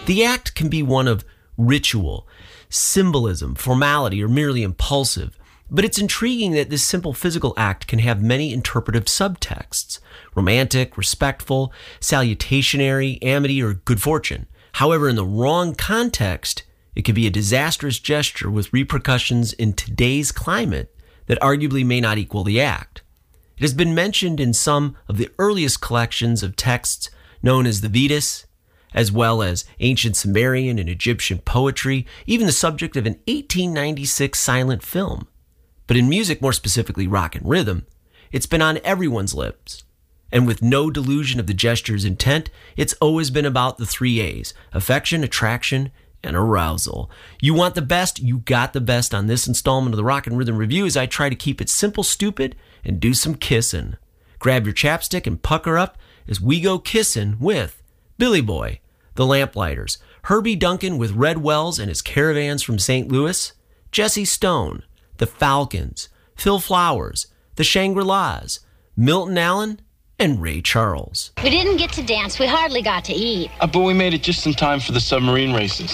The act can be one of ritual, symbolism, formality, or merely impulsive. But it's intriguing that this simple physical act can have many interpretive subtexts: romantic, respectful, salutationary, amity, or good fortune. However, in the wrong context, it can be a disastrous gesture with repercussions in today's climate that arguably may not equal the act. It has been mentioned in some of the earliest collections of texts known as the Vedas, as well as ancient Sumerian and Egyptian poetry, even the subject of an 1896 silent film. But in music, more specifically rock and rhythm, it's been on everyone's lips. And with no delusion of the gesture's intent, it's always been about the 3 A's: affection, attraction, and arousal. You want the best, you got the best on this installment of the Rock and Rhythm Review, as I try to keep it simple, stupid, and do some kissing. Grab your chapstick and pucker up as we go kissing with Billy Boy, the Lamplighters, Herbie Duncan with Red Wells and his Caravans from St. Louis, Jesse Stone, the Falcons, Phil Flowers, the Shangri-Las, Milton Allen, and Ray Charles. We didn't get to dance. We hardly got to eat. But we made it just in time for the submarine races.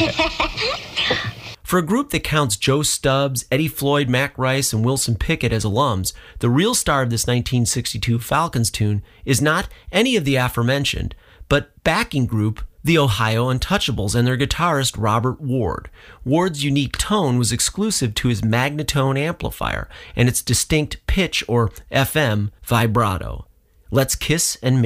For a group that counts Joe Stubbs, Eddie Floyd, Mac Rice, and Wilson Pickett as alums, the real star of this 1962 Falcons tune is not any of the aforementioned, but backing group the Ohio Untouchables and their guitarist Robert Ward. Ward's unique tone was exclusive to his Magnatone amplifier and its distinct pitch or FM vibrato. Let's kiss and